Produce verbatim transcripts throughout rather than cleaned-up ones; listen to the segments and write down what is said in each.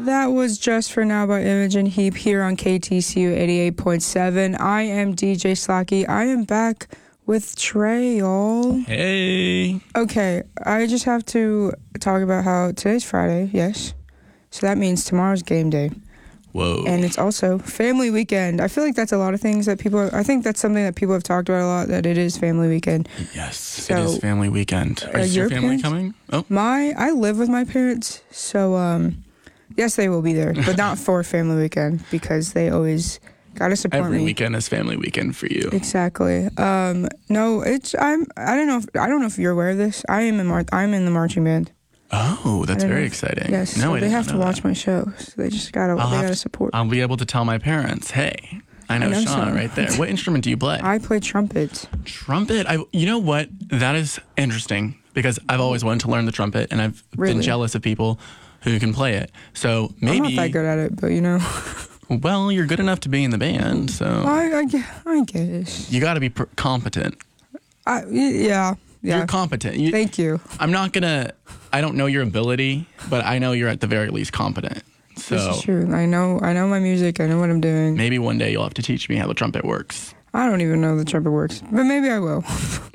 That was Just For Now by Imogen Heap here on K T C U eighty-eight point seven. I am D J Slacky. I am back with Trey, y'all. Hey. Okay, I just have to talk about how today's Friday, yes. So that means tomorrow's game day. Whoa. And it's also family weekend. I feel like that's a lot of things that people, I think that's something that people have talked about a lot, that it is family weekend. Yes, So, it is family weekend. uh, Is your your family parents? coming? Oh. My, I live with my parents, so um, yes, they will be there, but not for family weekend because they always gotta support Every me. weekend is family weekend for you. Exactly. Um, no, it's I'm. I don't know. If, I don't know if you're aware of this. I am in mar- I'm in the marching band. Oh, that's I don't very know if- exciting. Yes. No, so I they didn't have to know watch that. my show. So they just gotta. I'll they have gotta to- support. I'll be able to tell my parents, hey, I know, I know Sean Sean. right there. What instrument do you play? I play trumpet. Trumpet. I. You know what? That is interesting because I've always wanted to learn the trumpet, and I've Really? been jealous of people who can play it. So maybe. I'm not that good at it, but you know. Well, you're good enough to be in the band, so I I, gue- I guess. you got to be pr- competent. I yeah yeah. You're competent. You, Thank you. I'm not gonna. I don't know your ability, but I know you're at the very least competent. So This is true. I know. I know my music. I know what I'm doing. maybe one day you'll have to teach me how the trumpet works. I don't even know the trumpet works, but maybe I will.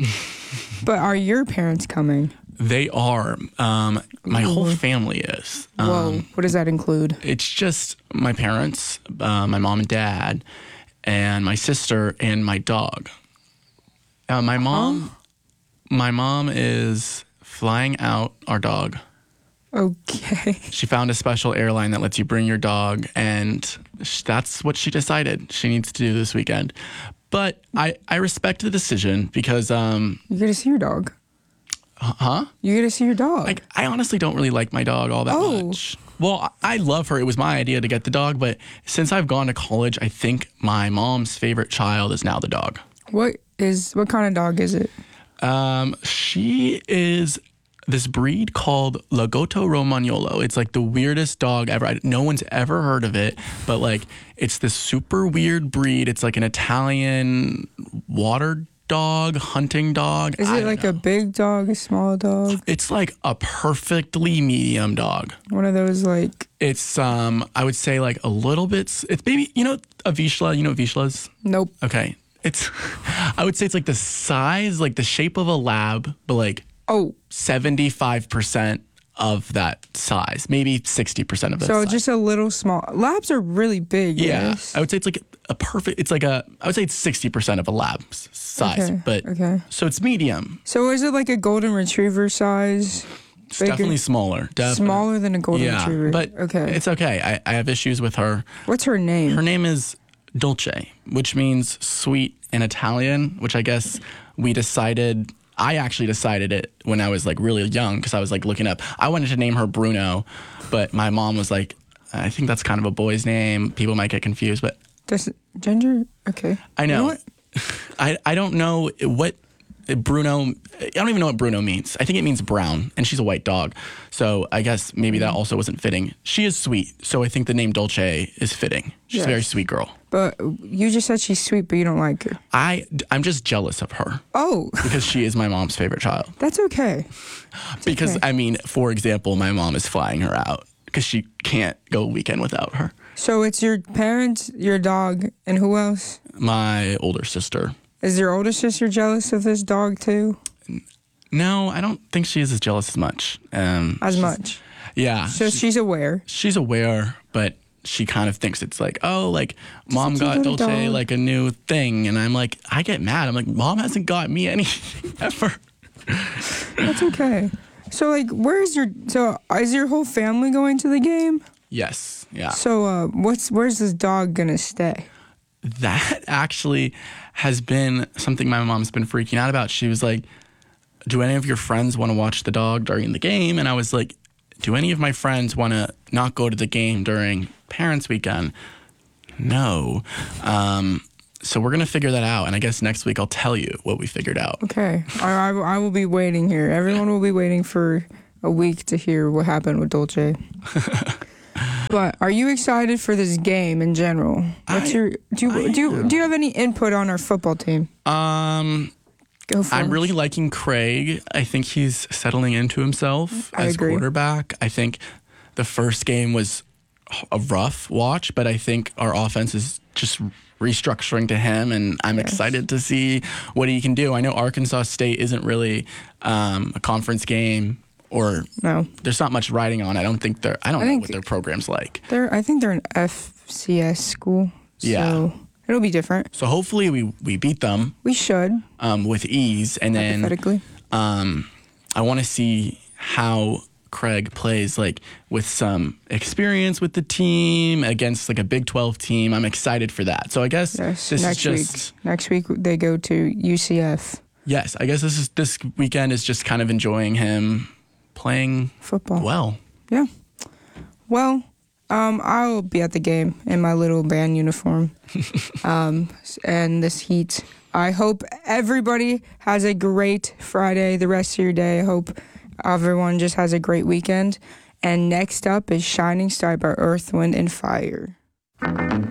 But are your parents coming? They are. Um, my whole family is. Um, Whoa. What does that include? It's just my parents, uh, my mom and dad, and my sister and my dog. Uh, my mom, my mom is flying out our dog. Okay. She found a special airline that lets you bring your dog, and sh- that's what she decided she needs to do this weekend. But I, I respect the decision because, um, You get to see your dog. huh? You get to see your dog. Like, I honestly don't really like my dog all that Oh. much. Well, I I love her. It was my idea to get the dog, but since I've gone to college, I think my mom's favorite child is now the dog. What is what kind of dog is it? Um, she is this breed called Lagotto Romagnolo. It's like the weirdest dog ever. I, no one's ever heard of it, but like it's this super weird breed. It's like an Italian water dog, hunting dog. Is I it don't like know. a big dog, a small dog? It's like a perfectly medium dog. One of those like It's um, I would say like a little bit. s- It's maybe you know a Vizsla. You know what Vizsla is? nope. Okay, it's. I would say it's like the size, like the shape of a lab, but like Oh, seventy-five percent of that size, maybe sixty percent of that so size. just a little small. Labs are really big. Yeah, yes. I would say it's like a perfect. It's like a. I would say it's sixty percent of a lab's size, Okay, but okay. so it's medium. So is it like a golden retriever size? It's Bigger? definitely smaller. Definitely. Smaller than a golden Yeah, retriever. but okay. it's okay. I, I have issues with her. What's her name? Her name is Dolce, which means sweet in Italian, which I guess we decided. I actually decided it when I was like really young because I was like looking up. I wanted to name her Bruno, but my mom was like, I think that's kind of a boy's name. People might get confused, but Does ginger? Okay. I know. You know what? I, I don't know what Bruno, I don't even know what Bruno means. I think it means brown, and she's a white dog. So I guess maybe that also wasn't fitting. She is sweet, so I think the name Dolce is fitting. She's Yes. a very sweet girl. But you just said she's sweet, but you don't like her. I, I'm just jealous of her Oh, because she is my mom's favorite child. that's okay. Because, okay. I mean, for example, my mom is flying her out because she can't go a weekend without her. So it's your parents, your dog, and who else? My older sister. Is your older sister jealous of this dog too? No, I don't think she is as jealous as much. Um, As she's- much. Yeah. So she's aware. she's aware, but she kind of thinks it's like, oh, like mom Just a got little Dolce dog. like a new thing. And I'm like, I get mad. I'm like, mom hasn't got me anything ever. That's okay. So like, where's your? So is your whole family going to the game? Yes. Yeah. So uh, what's where's this dog gonna stay? That actually has been something my mom's been freaking out about. She was like, do any of your friends want to watch the dog during the game? And I was like, do any of my friends want to not go to the game during parents' weekend? No. Um, so we're going to figure that out. And I guess next week I'll tell you what we figured out. Okay, I, I, I will be waiting here. Everyone will be waiting for a week to hear what happened with Dolce. But are you excited for this game in general? What's I- your do you I do you, am. do you have any input on our football team? Um, Go for I'm it. really liking Craig. I think he's settling into himself I as agree. quarterback. I think the first game was a rough watch, but I think our offense is just restructuring to him, and I'm yes. excited to see what he can do. I know Arkansas State isn't really um, a conference game, or no, there's not much riding on. I don't think they're. I don't I know what their program's like. They're. I think they're an F C S school. So yeah, it'll be different. So hopefully we we beat them. We should um, with ease, and then um, I want to see how Craig plays, like with some experience with the team against like a Big twelve team. I'm excited for that. So I guess yes, this next is just week. Next week they go to U C F. Yes, I guess this is this weekend is just kind of enjoying him playing football well. Yeah. Well, um, I'll be at the game in my little band uniform, um, and this heat. I hope everybody has a great Friday. The rest of your day. I hope everyone just has a great weekend. And next up is Shining Star by Earth, Wind, and Fire.